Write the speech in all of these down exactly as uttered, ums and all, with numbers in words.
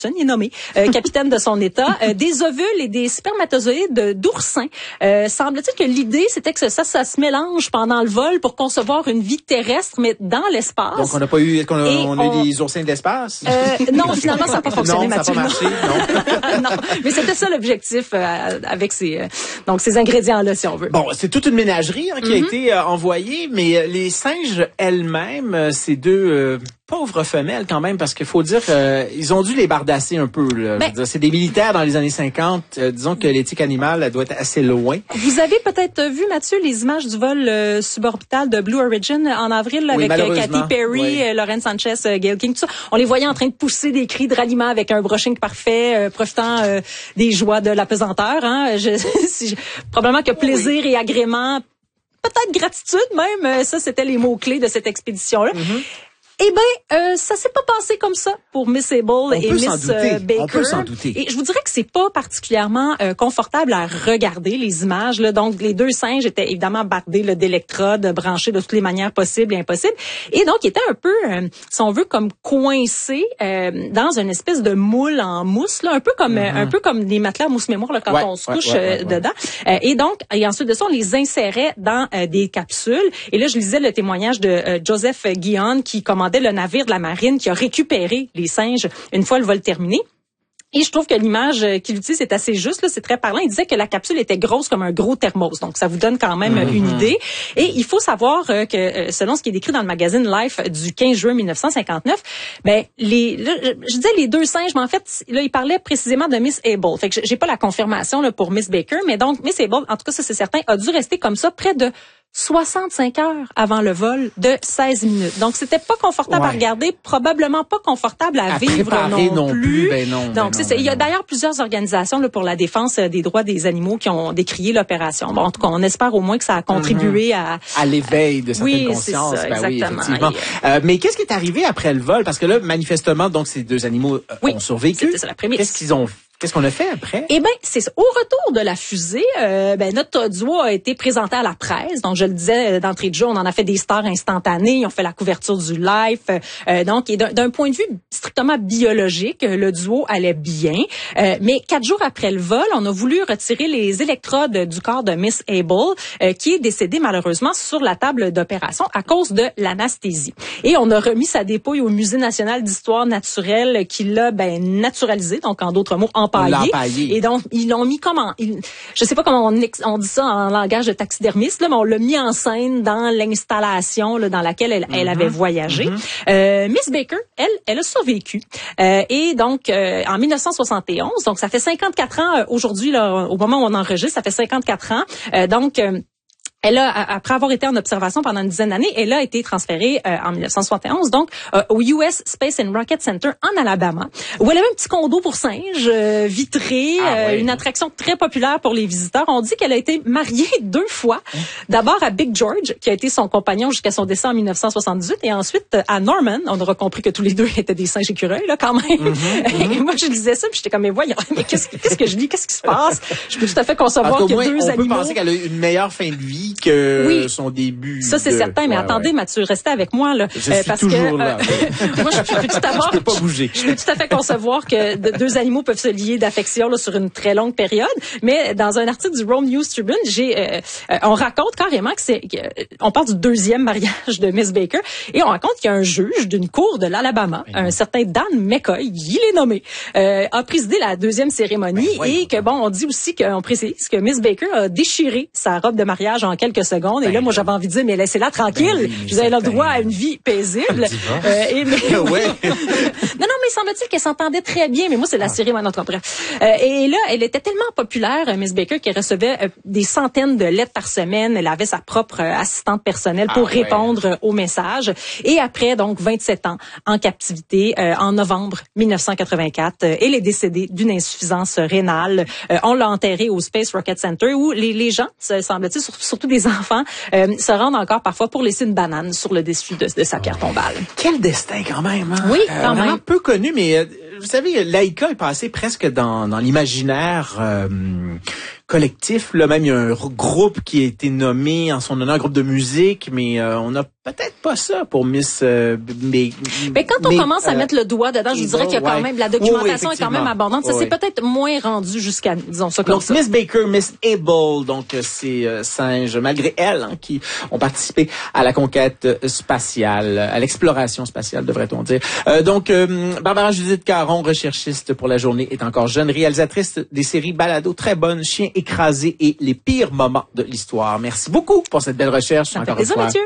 il est nommé euh, capitaine de son État, euh, des ovules et des spermatozoïdes d'oursins. Euh, semble-t-il que l'idée, c'était que ça, ça se mélange pendant le vol pour concevoir une vie terrestre, mais dans l'espace. Donc, on n'a pas eu, qu'on a, on a on... eu des oursins de l'espace? Euh, non, finalement, ça n'a pas fonctionné, non, Mathieu. Ça n'a pas marché, non. non, mais c'était ça l'objectif euh, avec ces, euh, donc ces ingrédients-là, si on veut. Bon, c'est toute une ménagerie hein, qui mm-hmm. a été euh, envoyée, mais euh, les singes elles-mêmes, euh, ces deux euh, pauvres femelles quand même, parce qu'il faut dire, euh, ils ont dû les bardasser un peu. Là. Ben, je veux dire, c'est des militaires dans les années cinquante. Euh, disons que l'éthique animale, elle doit être assez loin. Vous avez peut-être vu, Mathieu, les images du vol euh, suborbital de Blue Origin en avril là, oui, avec euh, Katy Perry, oui. euh, Lauren Sanchez, euh, Gayle King, tout ça. On les voyait en train de pousser des cris de ralliement avec un brushing parfait, euh, profitant euh, des joies de l'apesanteur. Hein. Je, si je, probablement que plaisir oui. et agrément, peut-être gratitude même, ça c'était les mots-clés de cette expédition-là. Mm-hmm. Eh ben, euh, ça s'est pas passé comme ça pour Miss Able On et Miss euh, Baker. On peut s'en douter. Et je vous dirais que c'est pas particulièrement euh, confortable à regarder les images. Là. Donc, les deux singes étaient évidemment bardés là, d'électrodes, branchés de toutes les manières possibles et impossibles. Et donc, ils étaient un peu, euh, si on veut, comme coincés euh, dans une espèce de moule en mousse, là, un peu comme mm-hmm. euh, un peu comme les matelas mousse-mémoire là, quand ouais, on se ouais, couche ouais, ouais, euh, ouais. dedans. Euh, et donc, et ensuite de ça, on les insérait dans euh, des capsules. Et là, je lisais le témoignage de euh, Joseph Guion qui commandait le navire de la marine qui a récupéré les singes une fois le vol terminé. Et je trouve que l'image qu'il utilise est assez juste, là, c'est très parlant. Il disait que la capsule était grosse comme un gros thermos, donc ça vous donne quand même mm-hmm. une idée. Et il faut savoir euh, que euh, selon ce qui est décrit dans le magazine Life du quinze juin mille neuf cent cinquante-neuf, ben les, là, je disais les deux singes, mais en fait là il parlait précisément de Miss Able. Fait que j'ai pas la confirmation là pour Miss Baker, mais donc Miss Able, en tout cas ça c'est certain, a dû rester comme ça près de soixante-cinq heures avant le vol de seize minutes. Donc, c'était pas confortable ouais. à regarder, probablement pas confortable à, à vivre non, non plus. plus. Ben non, Donc, ben c'est non, ça. Ben Il y a non. d'ailleurs plusieurs organisations là, pour la défense des droits des animaux qui ont décrié l'opération. Bon, en tout cas, on espère au moins que ça a contribué mm-hmm. à... À l'éveil de certaines oui, consciences. C'est ça, ben exactement. oui, effectivement. Euh, mais qu'est-ce qui est arrivé après le vol? Parce que là, manifestement, donc, ces deux animaux euh, oui, ont survécu. C'est, c'est la prémisse. Qu'est-ce qu'ils ont fait? Qu'est-ce qu'on a fait après? Eh ben, c'est ça. Au retour de la fusée, euh, ben notre duo a été présenté à la presse. Donc, je le disais d'entrée de jeu, on en a fait des stars instantanées. Ils ont fait la couverture du live. Euh, donc, et d'un, d'un point de vue strictement biologique, le duo allait bien. Euh, mais quatre jours après le vol, on a voulu retirer les électrodes du corps de Miss Able, euh, qui est décédée malheureusement sur la table d'opération à cause de l'anesthésie. Et on a remis sa dépouille au Musée national d'histoire naturelle, qui l'a ben naturalisé. Donc, en d'autres mots, en Empaillé. Et donc, ils l'ont mis comment, ils, je sais pas comment on, on dit ça en langage de taxidermiste, là, mais on l'a mis en scène dans l'installation là, dans laquelle elle, mm-hmm. elle avait voyagé. Mm-hmm. Euh, Miss Baker, elle, elle a survécu. Euh, et donc, euh, en dix-neuf cent soixante et onze, donc ça fait cinquante-quatre ans euh, aujourd'hui, là, au moment où on enregistre, ça fait cinquante-quatre ans. Euh, donc, euh, Elle a, après avoir été en observation pendant une dizaine d'années, elle a été transférée euh, en dix-neuf cent soixante et onze, donc euh, au U S Space and Rocket Center en Alabama, où elle avait un petit condo pour singes, euh, vitré, ah, euh, oui. une attraction très populaire pour les visiteurs. On dit qu'elle a été mariée deux fois. D'abord à Big George, qui a été son compagnon jusqu'à son décès en dix-neuf cent soixante-dix-huit, et ensuite à Norman. On aura compris que tous les deux étaient des singes écureuils, là, quand même. Mm-hmm, mm-hmm. Et moi, je lisais ça, puis j'étais comme, mais voyons, mais qu'est-ce, qu'est-ce que je lis? Qu'est-ce qui se passe? Je peux tout à fait concevoir que moins, deux on animaux... On peut penser qu'elle a eu une meilleure fin de vie que oui. son début. Ça, c'est de... certain, mais ouais, attendez, ouais. Mathieu, restez avec moi, là. Je suis euh, parce toujours que, là. Euh, moi, je peux tout à voir, je peux pas bouger. Je peux tout à fait concevoir que de, deux animaux peuvent se lier d'affection là, sur une très longue période. Mais dans un article du Rome News Tribune, j'ai, euh, euh, on raconte carrément que c'est, que, on parle du deuxième mariage de Miss Baker, et on raconte qu'il y a un juge d'une cour de l'Alabama, ben, un certain Dan McCoy, il est nommé, euh, a présidé la deuxième cérémonie, ben, ouais, et que bon, on dit aussi qu'on précise que Miss Baker a déchiré sa robe de mariage en quelques secondes. Ben, et là, moi, j'avais envie de dire, mais laissez-la tranquille. Ben, oui, vous avez le droit à une vie paisible. Euh, et mais, ouais. non, non, mais semble-t-il qu'elle s'entendait très bien. Mais moi, c'est la cérémonie, en tout cas, bref. Euh, et là, elle était tellement populaire, Miss Baker, qu'elle recevait euh, des centaines de lettres par semaine. Elle avait sa propre euh, assistante personnelle pour ah, répondre ouais. aux messages. Et après, donc, vingt-sept ans en captivité, euh, en novembre dix-neuf cent quatre-vingt-quatre, euh, elle est décédée d'une insuffisance rénale. Euh, on l'a enterrée au Space Rocket Center, où les, les gens, semble-t-il, surtout des enfants, euh, se rendent encore parfois pour laisser une banane sur le dessus de, de sa pierre tombale. Quel destin quand même, hein? Oui, euh, quand vraiment même. peu connu, mais euh, vous savez, Laika est passé presque dans, dans l'imaginaire euh, collectif. Là, même il y a un groupe qui a été nommé en son honneur, un groupe de musique, mais euh, on n'a peut-être pas ça pour Miss. Euh, mais, mais quand mais, on commence à euh, mettre le doigt dedans, je vous dirais qu'il y a quand ouais. même la documentation oui, oui, est quand même abondante. Ça oui. c'est peut-être moins rendu jusqu'à, disons ça comme donc, ça. Miss Baker, Miss Able, donc ces euh, singes, malgré elles, hein, qui ont participé à la conquête spatiale, à l'exploration spatiale, devrait-on dire. Euh, donc, euh, Barbara Judith Caron, recherchiste pour la journée, est encore jeune, réalisatrice des séries balado très bonnes, Chien écrasé et les pires moments de l'histoire. Merci beaucoup pour cette belle recherche. Ça encore fait plaisir, Mathieu.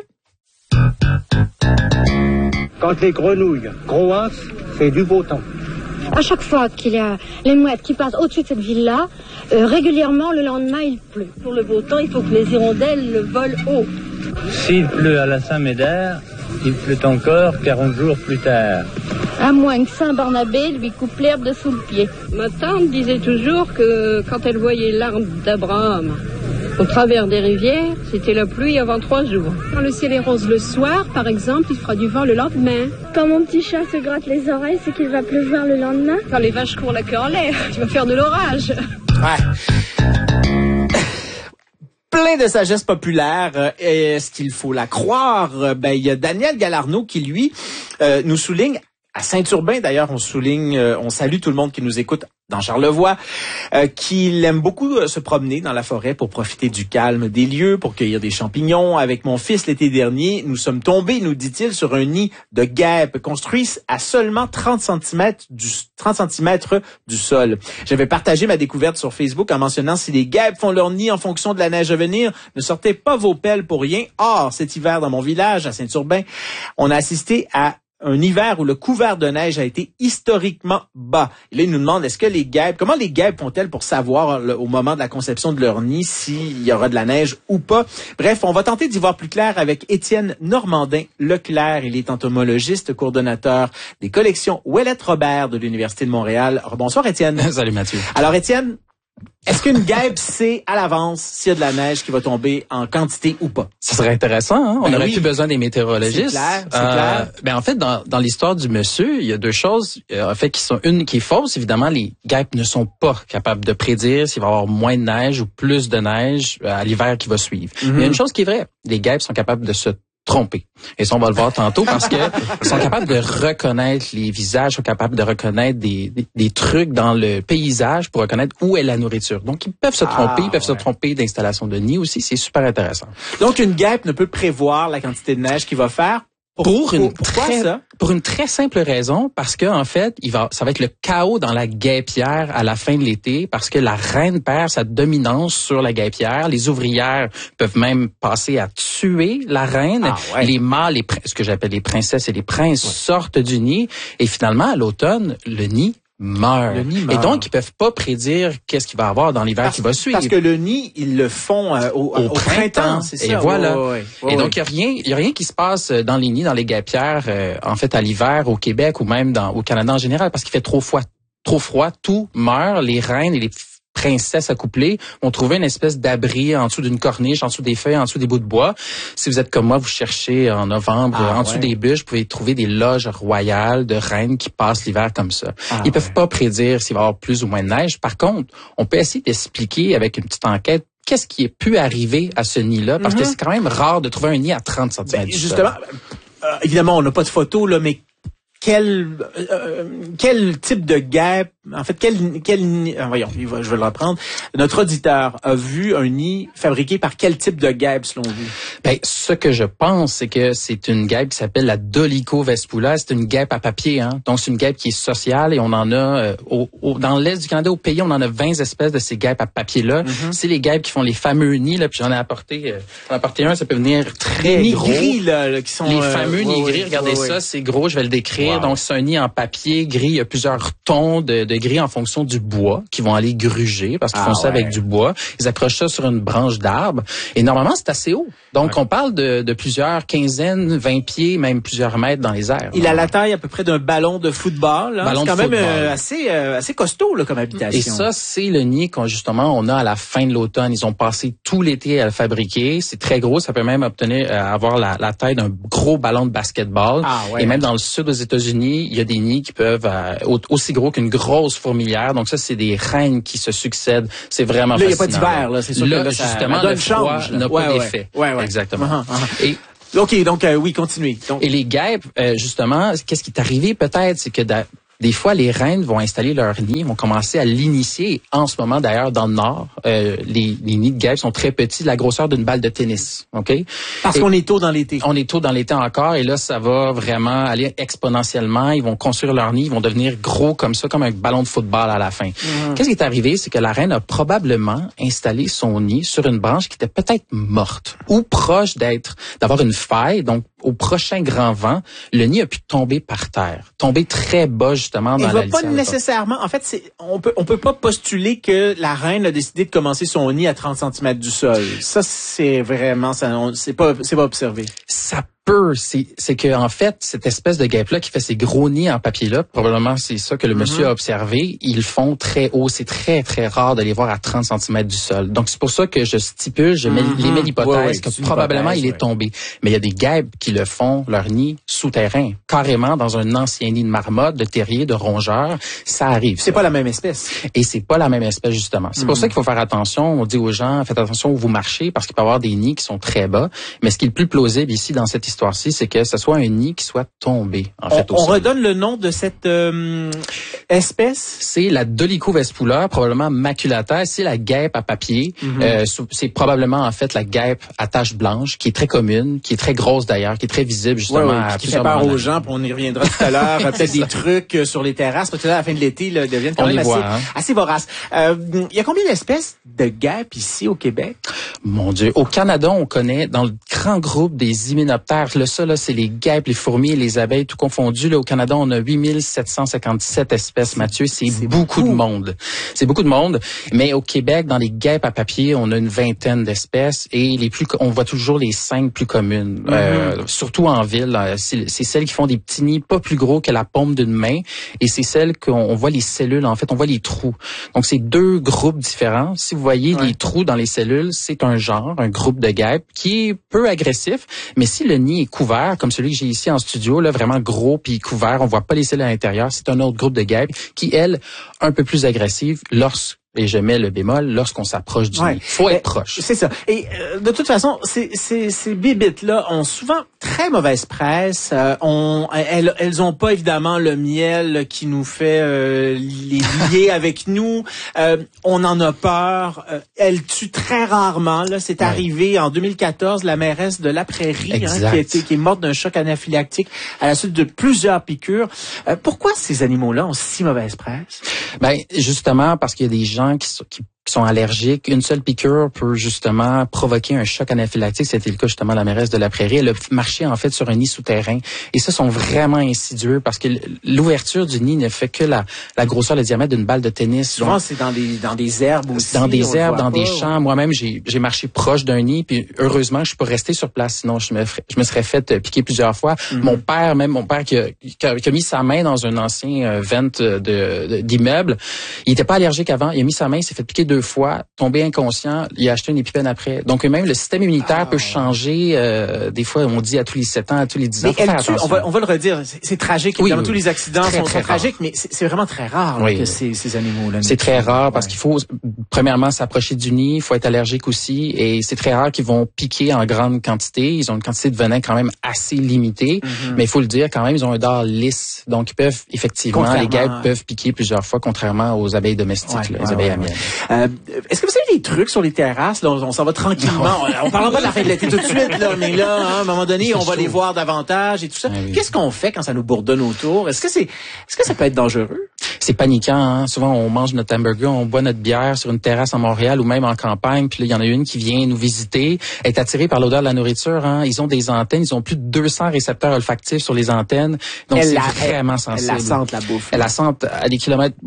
Quand les grenouilles grossent, c'est du beau temps. À chaque fois qu'il y a les mouettes qui passent au-dessus de cette ville-là, euh, régulièrement, le lendemain, il pleut. Pour le beau temps, il faut que les hirondelles volent haut. S'il pleut à la Saint-Médard, il pleut encore quarante jours plus tard. À moins que Saint-Barnabé lui coupe l'herbe de sous le pied. Ma tante disait toujours que quand elle voyait l'arbre d'Abraham au travers des rivières, c'était la pluie avant trois jours. Quand le ciel est rose le soir, par exemple, il fera du vent le lendemain. Quand mon petit chat se gratte les oreilles, c'est qu'il va pleuvoir le lendemain. Quand les vaches courent la queue en l'air, tu vas faire de l'orage. Ouais. Plein de sagesse populaire. Est-ce qu'il faut la croire? Ben, il y a Daniel Galarneau qui, lui, euh, nous souligne, à Saint-Urbain, d'ailleurs, on souligne, euh, on salue tout le monde qui nous écoute dans Charlevoix, euh, qu'il aime beaucoup euh, se promener dans la forêt pour profiter du calme des lieux, pour cueillir des champignons. Avec mon fils l'été dernier, nous sommes tombés, nous dit-il, sur un nid de guêpes construit à seulement trente centimètres du, trente centimètres du sol. J'avais partagé ma découverte sur Facebook en mentionnant: si les guêpes font leur nid en fonction de la neige à venir, ne sortez pas vos pelles pour rien. Or, cet hiver, dans mon village, à Saint-Urbain, on a assisté à un hiver où le couvert de neige a été historiquement bas. Et là, il nous demande, est-ce que les guêpes, comment les guêpes font-elles pour savoir le, au moment de la conception de leur nid s'il y aura de la neige ou pas? Bref, on va tenter d'y voir plus clair avec Étienne Normandin-Leclerc. Il est entomologiste, coordonnateur des collections Ouellette Robert de l'Université de Montréal. Bonsoir, Étienne. Salut, Mathieu. Alors, Étienne, est-ce qu'une guêpe sait à l'avance s'il y a de la neige qui va tomber en quantité ou pas? Ça serait intéressant, hein? On ben aurait oui. plus besoin des météorologistes. C'est clair, c'est euh, clair. Ben en fait, dans, dans l'histoire du monsieur, il y a deux choses euh, en fait qui sont une qui est fausse. Évidemment, les guêpes ne sont pas capables de prédire s'il va y avoir moins de neige ou plus de neige euh, à l'hiver qui va suivre. Mm-hmm. Mais il y a une chose qui est vraie, les guêpes sont capables de se tromper. Et ça, on va le voir tantôt parce que ils sont capables de reconnaître les visages, sont capables de reconnaître des, des, des trucs dans le paysage pour reconnaître où est la nourriture. Donc, ils peuvent se tromper, ah, ils peuvent ouais. se tromper d'installation de nid aussi. C'est super intéressant. Donc, une guêpe ne peut prévoir la quantité de neige qu'il va faire. Pour, pour une pourquoi très, ça? Pour une très simple raison, parce que en fait, il va, ça va être le chaos dans la guêpière à la fin de l'été, parce que la reine perd sa dominance sur la guêpière. Les ouvrières peuvent même passer à tuer la reine. Ah, ouais. Les mâles, les, ce que j'appelle les princesses et les princes, ouais. sortent du nid. Et finalement, à l'automne, le nid meurt. Le nid meurt. Et donc, ils peuvent pas prédire qu'est-ce qu'il va y avoir dans l'hiver parce, qui va suivre. Parce que le nid, ils le font euh, au, au, au printemps, printemps, c'est ça. Et voilà. Ouais, ouais, ouais, et ouais. donc, il y a rien, il y a rien qui se passe dans les nids, dans les guêpières, euh, en fait, à l'hiver, au Québec ou même dans, au Canada en général, parce qu'il fait trop froid. Trop froid, tout meurt. Les reines et les princesses accouplées vont trouver une espèce d'abri en dessous d'une corniche, en dessous des feuilles, en dessous des bouts de bois. Si vous êtes comme moi, vous cherchez en novembre, ah, en dessous ouais. des bûches, vous pouvez trouver des loges royales de reines qui passent l'hiver comme ça. Ah, Ils ouais. peuvent pas prédire s'il va y avoir plus ou moins de neige. Par contre, on peut essayer d'expliquer avec une petite enquête qu'est-ce qui est pu arriver à ce nid-là, parce mm-hmm. que c'est quand même rare de trouver un nid à trente centimètres. Ben, justement, euh, évidemment, on n'a pas de photos, là, mais quel euh, quel type de guêpe, en fait, quel quel euh, voyons, je vais le reprendre. Notre auditeur a vu un nid fabriqué par quel type de guêpe selon vous? Ben, ce que je pense, c'est que c'est une guêpe qui s'appelle la Dolicho-Vespula. C'est une guêpe à papier, hein. Donc c'est une guêpe qui est sociale et on en a euh, au, au, dans l'est du Canada, au pays, on en a vingt espèces de ces guêpes à papier-là. Mm-hmm. C'est les guêpes qui font les fameux nids là. Puis j'en ai apporté, euh, j'en ai apporté un. Ça peut venir très les gros. Les nids gris là, là, qui sont les euh, fameux ouais, nids ouais, gris. Regardez ouais, ça, ouais. c'est gros. Je vais le décrire. Wow. Donc c'est un nid en papier gris. Il y a plusieurs tons de, de degrés en fonction du bois qu'ils vont aller gruger, parce qu'ils ah, font ça ouais. avec du bois. Ils accrochent ça sur une branche d'arbre. Et normalement, c'est assez haut. Donc, ouais. on parle de, de plusieurs quinzaines, vingt pieds, même plusieurs mètres dans les airs. Il là. a la taille à peu près d'un ballon de football. Là. Ballon c'est quand de même football. Euh, assez, euh, assez costaud là, comme habitation. Et ça, c'est le nid qu'on justement on a à la fin de l'automne. Ils ont passé tout l'été à le fabriquer. C'est très gros. Ça peut même obtenir euh, avoir la, la taille d'un gros ballon de basketball. Ah, ouais. Et même dans le sud aux États-Unis, il y a des nids qui peuvent euh, aussi gros qu'une grosse fourmilière. Donc ça, c'est des reines qui se succèdent. C'est vraiment là, fascinant. Il n'y a pas d'hiver, là. C'est sûr là, que là, justement, ça, le froid n'a ouais, pas ouais. d'effet. Ouais, ouais. Exactement. Uh-huh, uh-huh. Et OK, donc euh, oui, continuez. Donc... Et les guêpes, euh, justement, qu'est-ce qui est arrivé peut-être, c'est que da- des fois, les reines vont installer leur nid, vont commencer à l'initier. En ce moment, d'ailleurs, dans le Nord, euh, les, les nids de guêpes sont très petits, de la grosseur d'une balle de tennis. Ok Parce et qu'on est tôt dans l'été. On est tôt dans l'été encore, et là, ça va vraiment aller exponentiellement. Ils vont construire leur nid, ils vont devenir gros comme ça, comme un ballon de football à la fin. Mmh. Qu'est-ce qui est arrivé? C'est que la reine a probablement installé son nid sur une branche qui était peut-être morte ou proche d'être, d'avoir une faille. Donc, au prochain grand vent, le nid a pu tomber par terre, tomber très bas justement dans la litière. Il va pas nécessairement. En fait, c'est, on peut on peut pas postuler que la reine a décidé de commencer son nid à trente centimètres du sol. Ça, c'est vraiment ça. On, c'est pas c'est pas observé. Ça peu, c'est, c'est que en fait, cette espèce de guêpe-là qui fait ces gros nids en papier-là, probablement c'est ça que le mm-hmm. monsieur a observé, ils font très haut. C'est très, très rare de les voir à trente centimètres du sol. Donc, c'est pour ça que je stipule, je mets, mm-hmm. les mets l'hypothèse ouais, ouais, que probablement il est ouais. tombé. Mais il y a des guêpes qui le font, leur nid souterrain, carrément dans un ancien nid de marmotte, de terrier, de rongeur. Ça arrive. C'est ça. pas la même espèce. Et c'est pas la même espèce, justement. C'est mm-hmm. pour ça qu'il faut faire attention. On dit aux gens, faites attention où vous marchez, parce qu'il peut y avoir des nids qui sont très bas. Mais ce qui est le plus plausible ici, dans cette histoire-ci, c'est que ce soit un nid qui soit tombé, en fait, on, au on sol. redonne le nom de cette euh, espèce? C'est la Dolichovespula, probablement maculata. C'est la guêpe à papier. Mm-hmm. Euh, c'est probablement, en fait, la guêpe à taches blanches, qui est très commune, qui est très grosse d'ailleurs, qui est très visible, justement. Ouais, ouais, à qui fait peur aux gens, puis on y reviendra tout à l'heure. Peut-être des trucs sur les terrasses, peut-être à la fin de l'été, là, deviennent quand on même assez, voit, hein? assez voraces. Euh, il y a combien d'espèces de guêpes ici au Québec? Mon Dieu. Au Canada, on connaît, dans le grand groupe des hyménoptères, là, ça, là, c'est les guêpes, les fourmis et les abeilles, tout confondu. Là, au Canada, on a huit mille sept cent cinquante-sept espèces, Mathieu. C'est, c'est beaucoup, beaucoup de monde. C'est beaucoup de monde. Mais au Québec, dans les guêpes à papier, on a une vingtaine d'espèces et les plus, on voit toujours les cinq plus communes. Mm-hmm. Euh, surtout en ville. C'est, c'est celles qui font des petits nids pas plus gros que la paume d'une main et c'est celles qu'on on voit les cellules, en fait, on voit les trous. Donc, c'est deux groupes différents. Si vous voyez ouais. les trous dans les cellules, c'est un genre, un groupe de guêpes qui est peu agressif. Mais si le nid est couvert, comme celui que j'ai ici en studio, là, vraiment gros puis couvert, on voit pas les cellules à l'intérieur, c'est un autre groupe de guêpes qui, elles, un peu plus agressives lorsque et je mets le bémol lorsqu'on s'approche du ouais. nid. Faut être proche. C'est ça. Et euh, de toute façon, ces, ces, ces bébites-là ont souvent très mauvaise presse. Euh, on, elles, elles ont pas évidemment le miel qui nous fait euh, les lier avec nous. Euh, on en a peur. Euh, elles tuent très rarement. Là, c'est ouais. arrivé en deux mille quatorze, la mairesse de La Prairie, hein, qui, a été, qui est morte d'un choc anaphylactique à la suite de plusieurs piqûres. Euh, pourquoi ces animaux-là ont si mauvaise presse? Ben justement parce qu'il y a des gens qui sont, qui, qui sont allergiques. Une seule piqûre peut justement provoquer un choc anaphylactique. C'était le cas justement de la mairesse de La Prairie. Elle a marché en fait sur un nid souterrain. Et ça, sont vraiment insidieux parce que l'ouverture du nid ne fait que la, la grosseur, le diamètre d'une balle de tennis. Souvent, donc, c'est dans des, dans des herbes aussi. Dans des herbes, dans pas, des champs. Ouais. Moi-même, j'ai, j'ai marché proche d'un nid. Puis heureusement, je suis pas resté sur place. Sinon, je me, je me serais fait piquer plusieurs fois. Mm-hmm. Mon père, même mon père qui a, qui a, qui a mis sa main dans un ancien euh, vente de, de, d'immeuble, il était pas allergique avant. Il a mis sa main, il s'est fait piquer deux fois, tombé inconscient, il a acheté une épipène après. Donc même le système immunitaire ah, peut changer. Euh, des fois, on dit à tous les sept ans, à tous les dix ans. Mais elle tue, on va, on va le redire, c'est, c'est tragique. Oui, évidemment, oui. tous les accidents très, sont très tragiques, mais c'est, c'est vraiment très rare oui, que oui. Ces, ces animaux-là. C'est très rare parce ouais. qu'il faut, premièrement, s'approcher du nid. Il faut être allergique aussi. Et c'est très rare qu'ils vont piquer en grande quantité. Ils ont une quantité de venin quand même assez limitée. Mm-hmm. Mais il faut le dire, quand même, ils ont un dard lisse. Donc, ils peuvent, effectivement, les guêpes peuvent piquer plusieurs fois, contrairement aux abeilles domestiques, ouais, là, les ouais, abeilles à miel. Euh, est-ce que vous avez des trucs sur les terrasses? Là, on, on s'en va tranquillement. on, on parlera pas de la fin de l'été tout de suite, là, mais là, hein, à un moment donné, on va chaud. Les voir davantage et tout ça. Ah, oui. Qu'est-ce qu'on fait quand ça nous bourdonne autour? Est-ce que c'est, est-ce que ça peut être dangereux? C'est paniquant, hein? Souvent, on mange notre hamburger, on boit notre bière sur une terrasse à Montréal ou même en campagne, puis là, il y en a une qui vient nous visiter, est attirée par l'odeur de la nourriture, hein? Ils ont des antennes, ils ont plus de deux cents récepteurs olfactifs sur les antennes. Donc, elle c'est la, vraiment elle, sensible. Elle la sente, la bouffe. Elle la sente à des kilomètres. Bon,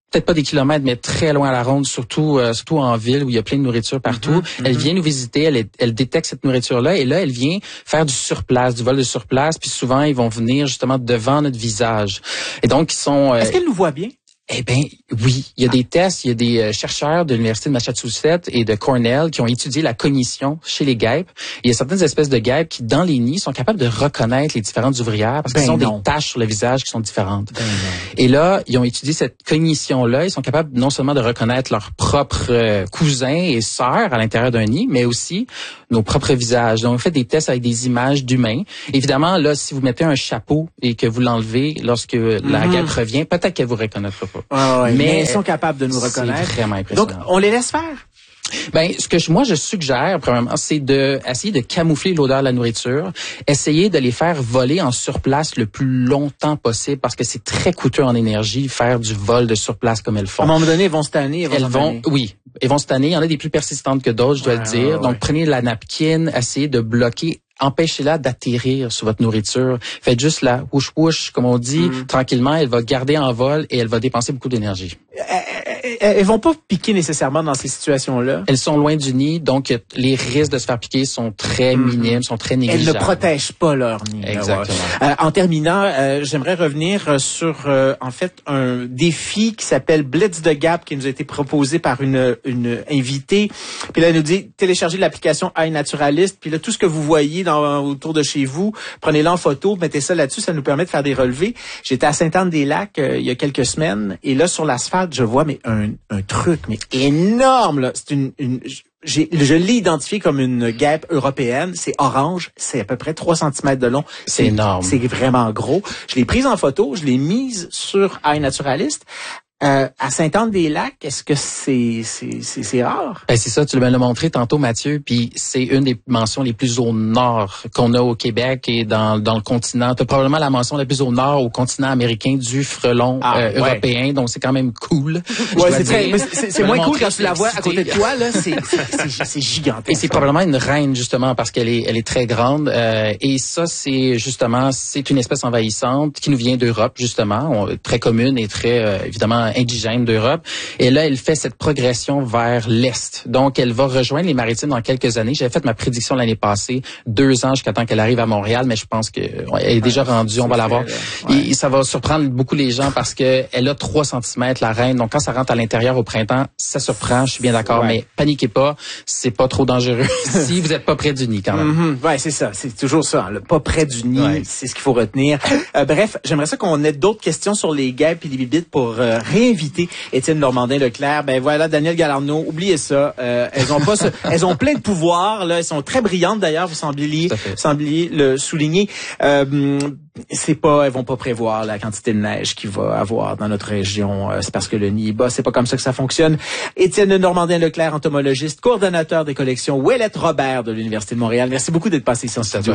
peut-être pas des kilomètres, mais très loin à la ronde, surtout euh, surtout en ville où il y a plein de nourriture partout. Mm-hmm. Elle vient nous visiter, elle, est, elle détecte cette nourriture-là et là, elle vient faire du surplace, du vol de surplace. Puis souvent, ils vont venir justement devant notre visage. Et donc, ils sont... Euh, Est-ce qu'elle nous voit bien? Eh ben oui, il y a ah. des tests, il y a des euh, chercheurs de l'Université de Massachusetts et de Cornell qui ont étudié la cognition chez les guêpes. Il y a certaines espèces de guêpes qui, dans les nids, sont capables de reconnaître les différentes ouvrières parce ben qu'ils ont non. des taches sur le visage qui sont différentes. Ben et là, ils ont étudié cette cognition-là. Ils sont capables non seulement de reconnaître leurs propres euh, cousins et sœurs à l'intérieur d'un nid, mais aussi nos propres visages. Donc, on fait des tests avec des images d'humains. Évidemment, là, si vous mettez un chapeau et que vous l'enlevez lorsque mm-hmm. la guêpe revient, peut-être qu'elle vous reconnaîtra pas. Ah ouais, mais, mais ils sont capables de nous reconnaître. C'est vraiment impressionnant. Donc, on les laisse faire? Ben, ce que je, moi je suggère, premièrement, c'est de essayer de camoufler l'odeur de la nourriture, essayer de les faire voler en surplace le plus longtemps possible parce que c'est très coûteux en énergie faire du vol de surplace comme elles font. À un moment donné, elles vont se tanner. Elles, elles vont, oui, elles vont se tanner. Il y en a des plus persistantes que d'autres, je dois ah, le dire. Ouais. Donc, prenez la napkin, essayez de bloquer. Empêchez-la d'atterrir sur votre nourriture. Faites juste la whoosh whoosh, comme on dit, mm. tranquillement. Elle va garder en vol et elle va dépenser beaucoup d'énergie. Elles, elles vont pas piquer nécessairement dans ces situations-là. Elles sont loin du nid, donc les risques de se faire piquer sont très mm. minimes, sont très négligeables. Elles ne protègent pas leur nid. Exactement. Euh, en terminant, euh, j'aimerais revenir sur euh, en fait un défi qui s'appelle Blitz the Gap qui nous a été proposé par une une invitée. Puis là, elle nous dit téléchargez l'application iNaturalist. Puis là, tout ce que vous voyez dans, autour de chez vous, prenez-le en photo, mettez ça là-dessus, ça nous permet de faire des relevés. J'étais à Sainte-Anne-des-Lacs euh, il y a quelques semaines et là sur l'asphalte, je vois mais un, un truc mais énorme là. C'est une, une j'ai, je l'ai identifié comme une guêpe européenne. C'est orange, c'est à peu près trois centimètres de long. C'est, c'est énorme. C'est vraiment gros. Je l'ai prise en photo, je l'ai mise sur iNaturalist. Euh, à Sainte-Anne-des-Lacs, est-ce que c'est c'est c'est, c'est rare? Ben c'est ça, tu l'as montré tantôt, Mathieu, puis c'est une des mentions les plus au nord qu'on a au Québec et dans dans le continent. Tu as probablement la mention la plus au nord au continent américain du frelon ah, euh, ouais. européen, donc c'est quand même cool. Ouais, c'est, très, c'est, c'est moins cool quand tu la vois à côté de toi là, c'est c'est, c'est, c'est gigantesque. Et c'est probablement une reine justement parce qu'elle est elle est très grande euh, et ça c'est justement c'est une espèce envahissante qui nous vient d'Europe justement, on, très commune et très euh, évidemment indigène d'Europe. Et là, elle fait cette progression vers l'Est. Donc, elle va rejoindre les Maritimes dans quelques années. J'avais fait ma prédiction l'année passée, deux ans jusqu'à temps qu'elle arrive à Montréal, mais je pense qu'elle est déjà ouais, rendue, on va la voir. Ouais. Et, et ça va surprendre beaucoup les gens parce que elle a trois centimètres, la reine. Donc, quand ça rentre à l'intérieur au printemps, ça surprend, je suis bien d'accord, ouais. mais paniquez pas, c'est pas trop dangereux si vous n'êtes pas près du nid quand même. Mm-hmm. Ouais, c'est ça. C'est toujours ça. Hein, pas près du nid, ouais. c'est ce qu'il faut retenir. Euh, bref, j'aimerais ça qu'on ait d'autres questions sur les guêpes et les bibites pour euh, réinviter Étienne Normandin-Leclerc. Ben voilà, Danielle Galarneau, oubliez ça. Euh, elles ont pas, ce, elles ont plein de pouvoirs. Là, elles sont très brillantes d'ailleurs. Vous sembliez, sembliez le souligner. Euh, c'est pas, elles vont pas prévoir la quantité de neige qu'il va avoir dans notre région. Euh, c'est parce que le nid est bas. C'est pas comme ça que ça fonctionne. Étienne Normandin-Leclerc, entomologiste, coordonnateur des collections Ouellette Robert de l'Université de Montréal. Merci beaucoup d'être passé ici en studio.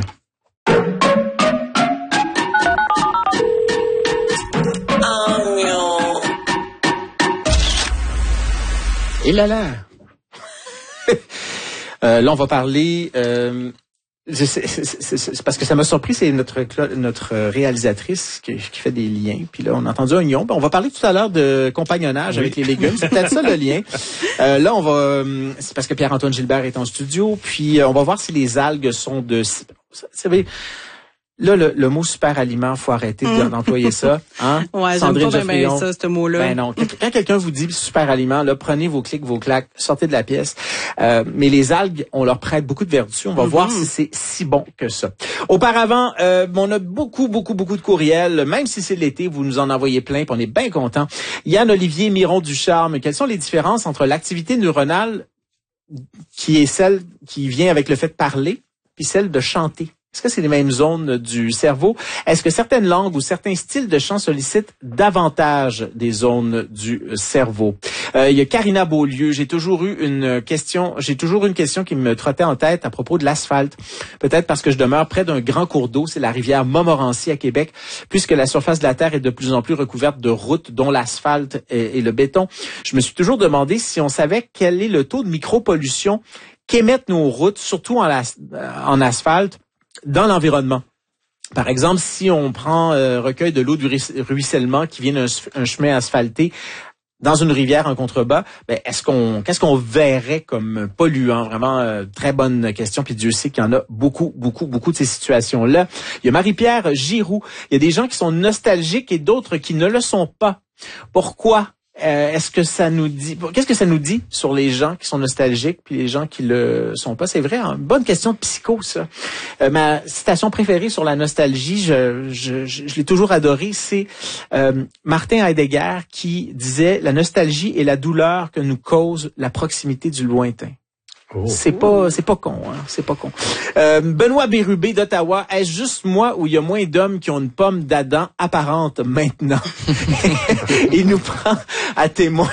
Et là là. euh, là, on va parler. Euh, c'est, c'est, c'est, c'est parce que ça m'a surpris, c'est notre notre réalisatrice qui, qui fait des liens. Puis là, on a entendu oignon. On va parler tout à l'heure de compagnonnage oui. avec les légumes. C'est peut-être ça le lien. Euh, là, on va. C'est parce que Pierre-Antoine Gilbert est en studio. Puis on va voir si les algues sont de. Vous savez. Là, le, le mot super aliment, faut arrêter mmh. d'employer ça. Hein? Ouais, Sandrine j'aime pas bien ça, ce mot-là. Ben non. Quand quelqu'un vous dit super aliment, là, prenez vos clics, vos claques, sortez de la pièce. Euh, mais les algues, on leur prête beaucoup de vertus. On va mmh. voir si c'est si bon que ça. Auparavant, euh, on a beaucoup, beaucoup, beaucoup de courriels. Même si c'est l'été, vous nous en envoyez plein, puis on est bien contents. Yann-Olivier Miron-Ducharme, quelles sont les différences entre l'activité neuronale qui est celle qui vient avec le fait de parler, puis celle de chanter? Est-ce que c'est les mêmes zones du cerveau? Est-ce que certaines langues ou certains styles de chant sollicitent davantage des zones du cerveau? Euh, il y a Karina Beaulieu. J'ai toujours eu une question, j'ai toujours une question qui me trottait en tête à propos de l'asphalte. Peut-être parce que je demeure près d'un grand cours d'eau, c'est la rivière Montmorency à Québec, puisque la surface de la Terre est de plus en plus recouverte de routes, dont l'asphalte et, et le béton. Je me suis toujours demandé si on savait quel est le taux de micropollution qu'émettent nos routes, surtout en, las, en asphalte, dans l'environnement. Par exemple, si on prend euh, recueil de l'eau du ruissellement qui vient d'un un chemin asphalté, dans une rivière en contrebas, ben est-ce qu'on qu'est-ce qu'on verrait comme polluant? Vraiment euh, très bonne question. Puis Dieu sait qu'il y en a beaucoup, beaucoup, beaucoup de ces situations-là. Il y a Marie-Pierre Giroux. Il y a des gens qui sont nostalgiques et d'autres qui ne le sont pas. Pourquoi? Euh, est-ce que ça nous dit, qu'est-ce que ça nous dit sur les gens qui sont nostalgiques puis les gens qui le sont pas? C'est vrai, hein? Bonne question de psycho, ça. Euh, ma citation préférée sur la nostalgie, je, je, je, je l'ai toujours adorée, c'est euh, Martin Heidegger qui disait « La nostalgie est la douleur que nous cause la proximité du lointain ». Oh. C'est pas, c'est pas con, hein. C'est pas con. Euh, Benoît Bérubé d'Ottawa, est-ce juste moi où il y a moins d'hommes qui ont une pomme d'Adam apparente maintenant? Il nous prend à témoin